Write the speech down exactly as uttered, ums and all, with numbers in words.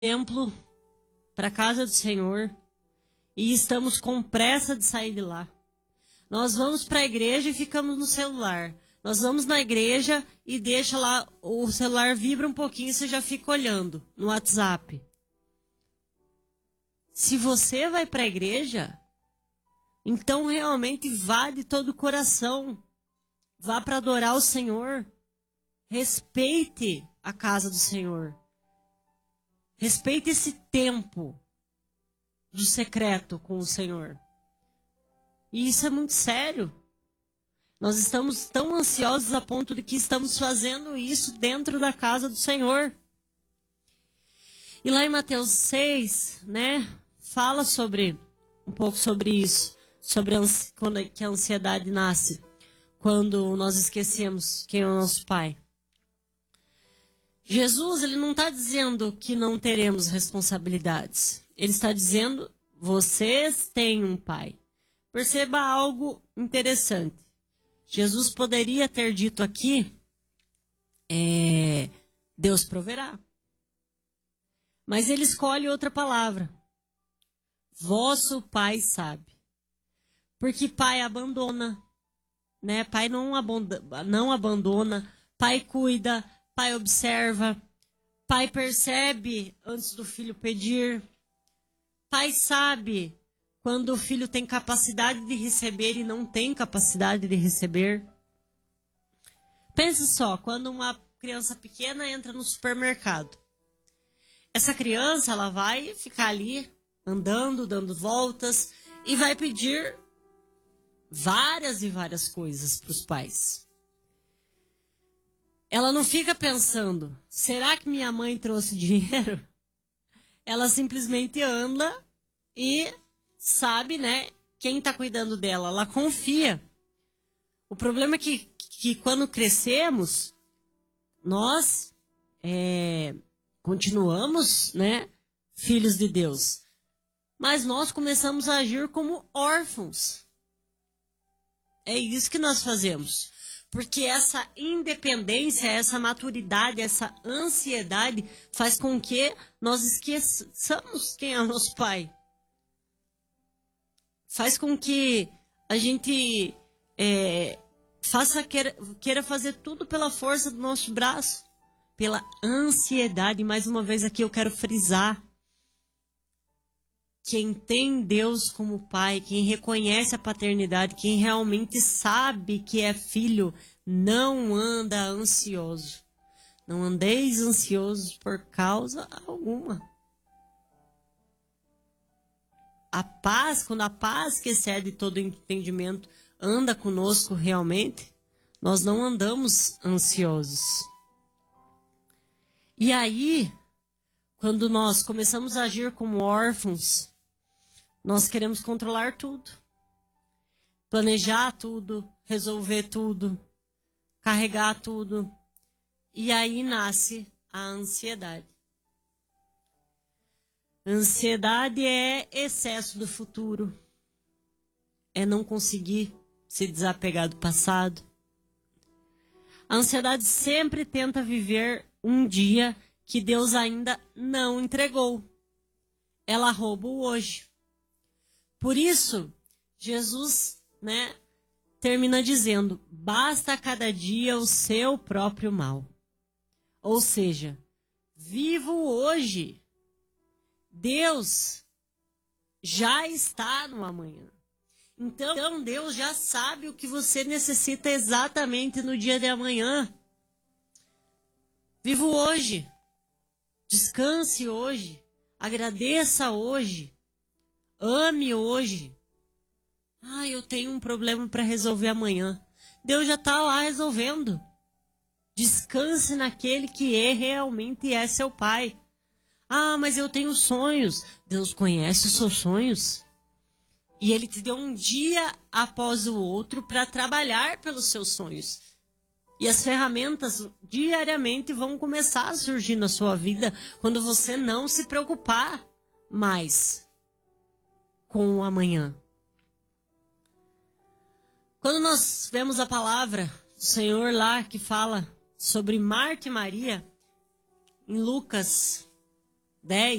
templo, para a casa do Senhor, e estamos com pressa de sair de lá. Nós vamos para a igreja e ficamos no celular. Nós vamos na igreja e deixa lá, o celular vibra um pouquinho e você já fica olhando no WhatsApp. Se você vai para a igreja, então realmente vá de todo o coração. Vá para adorar o Senhor. Respeite a casa do Senhor. Respeite esse tempo do secreto com o Senhor. E isso é muito sério. Nós estamos tão ansiosos a ponto de que estamos fazendo isso dentro da casa do Senhor. E lá em Mateus seis, né, fala sobre um pouco sobre isso, sobre a, quando que a ansiedade nasce, quando nós esquecemos quem é o nosso Pai. Jesus, ele não está dizendo que não teremos responsabilidades. Ele está dizendo, vocês têm um Pai. Perceba algo interessante. Jesus poderia ter dito aqui, é, Deus proverá. Mas ele escolhe outra palavra. Vosso Pai sabe. Porque Pai abandona, né? Pai não abandona, não abandona, Pai cuida, Pai observa, Pai percebe antes do filho pedir. Pai sabe quando o filho tem capacidade de receber e não tem capacidade de receber. Pense só, quando uma criança pequena entra no supermercado. Essa criança, ela vai ficar ali andando, dando voltas e vai pedir várias e várias coisas para os pais. Ela não fica pensando, será que minha mãe trouxe dinheiro? Ela simplesmente anda e sabe, né, quem está cuidando dela. Ela confia. O problema é que, que quando crescemos, nós é, continuamos, né, filhos de Deus. Mas nós começamos a agir como órfãos. É isso que nós fazemos. Porque essa independência, essa maturidade, essa ansiedade faz com que nós esqueçamos quem é o nosso Pai. Faz com que a gente é, faça, queira, queira fazer tudo pela força do nosso braço. Pela ansiedade. Mais uma vez aqui eu quero frisar. Quem tem Deus como Pai, quem reconhece a paternidade, quem realmente sabe que é filho, não anda ansioso. Não andeis ansiosos por causa alguma. A paz, quando a paz que excede todo entendimento anda conosco realmente, nós não andamos ansiosos. E aí, quando nós começamos a agir como órfãos, nós queremos controlar tudo, planejar tudo, resolver tudo, carregar tudo. E aí nasce a ansiedade. Ansiedade é excesso do futuro, é não conseguir se desapegar do passado. A ansiedade sempre tenta viver um dia que Deus ainda não entregou. Ela rouba o hoje. Por isso, Jesus, né, termina dizendo, basta a cada dia o seu próprio mal. Ou seja, viva o hoje. Deus já está no amanhã. Então, Deus já sabe o que você necessita exatamente no dia de amanhã. Viva o hoje. Descanse hoje. Agradeça hoje. Ame hoje. Ah, eu tenho um problema para resolver amanhã. Deus já está lá resolvendo. Descanse naquele que é realmente é seu Pai. Ah, mas eu tenho sonhos. Deus conhece os seus sonhos. E Ele te deu um dia após o outro para trabalhar pelos seus sonhos. E as ferramentas diariamente vão começar a surgir na sua vida quando você não se preocupar mais com o amanhã. Quando nós vemos a palavra do Senhor lá que fala sobre Marta e Maria, em Lucas dez,